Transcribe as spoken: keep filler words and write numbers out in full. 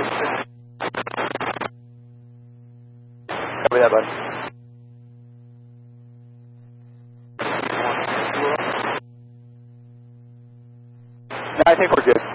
Copy that, bud. No, I think we're good.